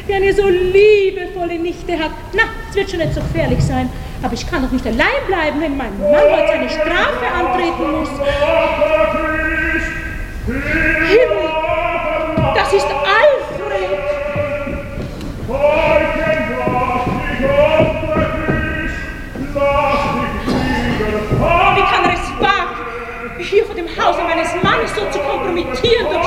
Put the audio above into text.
die eine so liebevolle Nichte hat. Na, es wird schon nicht so gefährlich sein. Aber ich kann doch nicht allein bleiben, wenn mein Mann heute seine Strafe antreten muss. Himmel, das ist Alfred. Wie kann er es wagen, hier vor dem Hause meines Mannes so zu kompromittieren